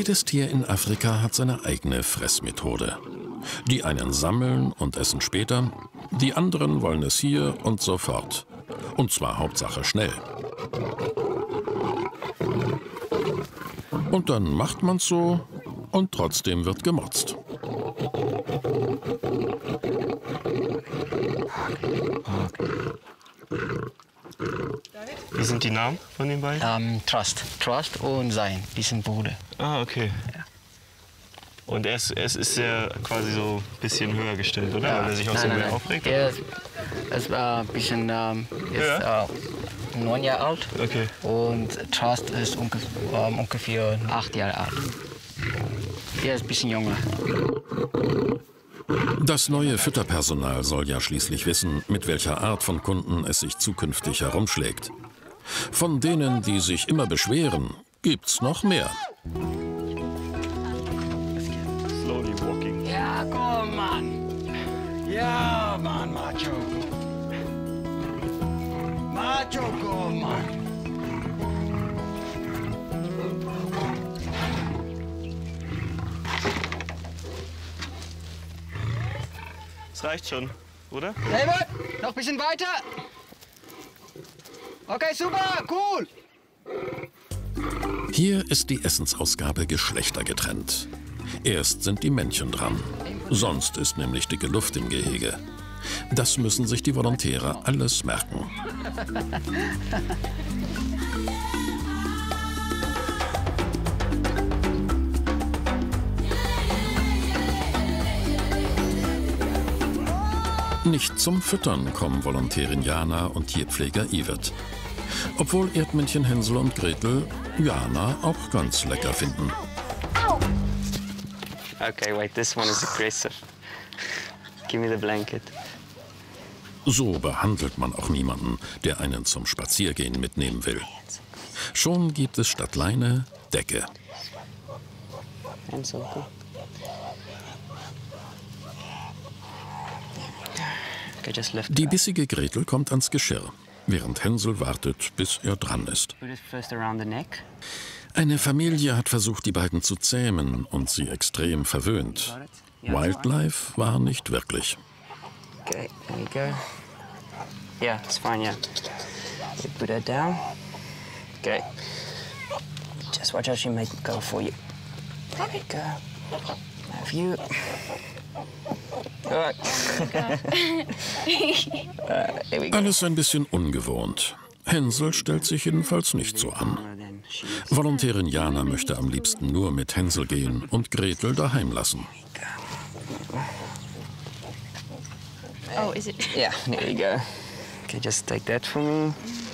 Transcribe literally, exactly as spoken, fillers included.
Jedes Tier in Afrika hat seine eigene Fressmethode. Die einen sammeln und essen später, die anderen wollen es hier und sofort. Und zwar Hauptsache schnell. Und dann macht man's so und trotzdem wird gemotzt. Wie sind die Namen von den beiden? Ähm, Trust. Trust und Sein, die sind Brüder. Ah, okay. Ja. Und er ist, er ist ja quasi so ein bisschen höher gestellt, oder? Ja. Weil er sich auch nein, so nein, mehr nein. aufregt? Er ist, ist äh, ein bisschen ähm, ist, Ja. äh, neun Jahre alt. Okay. Und Trust ist ungefähr, ähm, ungefähr acht Jahre alt. Er ist ein bisschen jünger. Das neue Fütterpersonal soll ja schließlich wissen, mit welcher Art von Kunden es sich zukünftig herumschlägt. Von denen, die sich immer beschweren, gibt's noch mehr. Slowly walking. Ja, komm, Mann. Ja, Mann, Macho. Macho, komm, Mann. Das reicht schon, oder? David, noch ein bisschen weiter. Okay, super, cool. Hier ist die Essensausgabe geschlechtergetrennt. Erst sind die Männchen dran. Sonst ist nämlich dicke Luft im Gehege. Das müssen sich die Volontäre alles merken. Nicht zum Füttern kommen Volontärin Jana und Tierpfleger Evert. Obwohl Erdmännchen Hänsel und Gretel Jana auch ganz lecker finden. Okay, wait, this one is aggressive. Give me the blanket. So behandelt man auch niemanden, der einen zum Spaziergehen mitnehmen will. Schon gibt es statt Leine Decke. Die bissige Gretel kommt ans Geschirr, während Hänsel wartet, bis er dran ist. Eine Familie hat versucht, die beiden zu zähmen und sie extrem verwöhnt. Wildlife war nicht wirklich. Okay, there we go. Yeah, it's fine, yeah. We put her down. Okay. Just watch how she might go for you. There we go. Have you. Alright. uh, there we go. Alles ein bisschen ungewohnt. Hänsel stellt sich jedenfalls nicht so an. Volontärin Jana möchte am liebsten nur mit Hänsel gehen und Gretel daheim lassen. Oh, is it? Yeah, there you go. Okay, just take that for me.